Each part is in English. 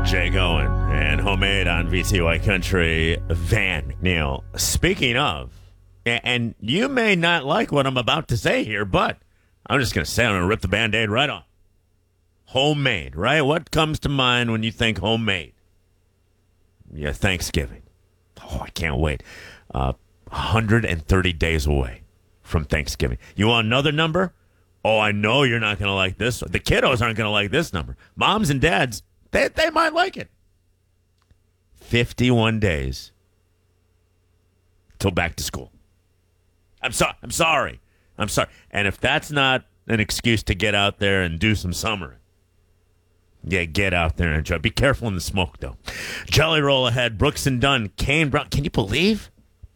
Jake Owen and Homemade on VTY Country. Van Neal. Speaking of, and you may not like what I'm about to say here, but I'm just going to say I'm going to rip the Band-Aid right off. Homemade, right? What comes to mind when you think homemade? Yeah, Thanksgiving. Oh, I can't wait. 130 days away from Thanksgiving. You want another number? Oh, I know you're not going to like this. The kiddos aren't going to like this number. Moms and dads, they might like it. 51 days till back to school. I'm sorry. And if that's not an excuse to get out there and do some summering, yeah, get out there and enjoy. Be careful in the smoke, though. Jelly Roll ahead. Brooks and Dunn. Kane Brown. Can you believe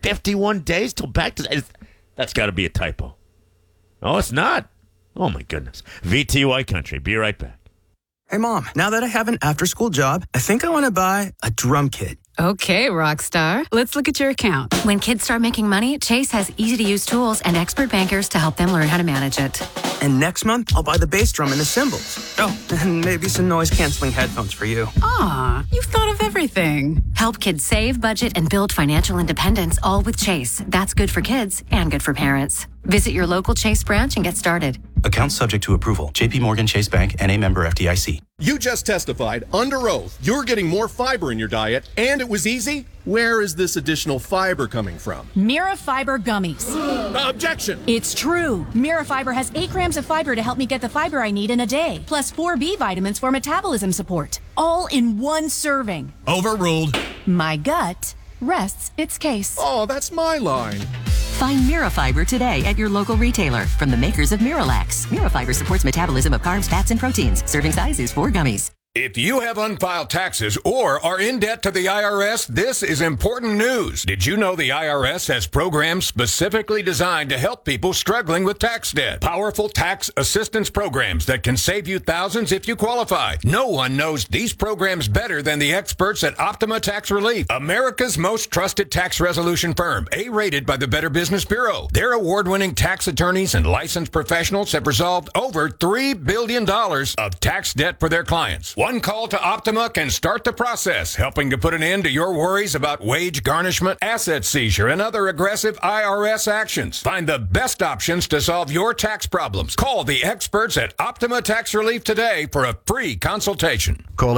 51 days till back to... That's got to be a typo. Oh, it's not. Oh, my goodness. VTY Country. Be right back. Hey, Mom, now that I have an after-school job, I think I want to buy a drum kit. Okay, Rockstar. Let's look at your account. When kids start making money, Chase has easy-to-use tools and expert bankers to help them learn how to manage it. And next month, I'll buy the bass drum and the cymbals. Oh, and maybe some noise-canceling headphones for you. Aw, you've thought of everything. Help kids save, budget, and build financial independence, all with Chase. That's good for kids and good for parents. Visit your local Chase branch and get started. Account subject to approval. J.P. Morgan Chase Bank, N.A. member FDIC. You just testified under oath you're getting more fiber in your diet, and it was easy? Where is this additional fiber coming from? Mira Fiber Gummies. Objection! It's true. Mira Fiber has 8 grams of fiber to help me get the fiber I need in a day, plus 4 B vitamins for metabolism support. All in one serving. Overruled. My gut rests its case. Oh, that's my line. Find Mirafiber today at your local retailer from the makers of Miralax. Mirafiber supports metabolism of carbs, fats, and proteins. Serving size is 4 gummies. If you have unfiled taxes or are in debt to the IRS, this is important news. Did you know the IRS has programs specifically designed to help people struggling with tax debt? Powerful tax assistance programs that can save you thousands if you qualify. No one knows these programs better than the experts at Optima Tax Relief, America's most trusted tax resolution firm, A-rated by the Better Business Bureau. Their award-winning tax attorneys and licensed professionals have resolved over $3 billion of tax debt for their clients. One call to Optima can start the process, helping to put an end to your worries about wage garnishment, asset seizure, and other aggressive IRS actions. Find the best options to solve your tax problems. Call the experts at Optima Tax Relief today for a free consultation. Call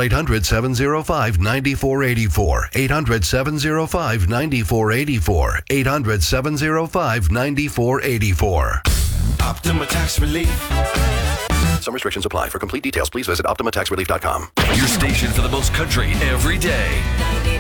800-705-9484. 800-705-9484. 800-705-9484. Optima Tax Relief. Some restrictions apply. For complete details, please visit OptimaTaxRelief.com. Your station for the most country every day.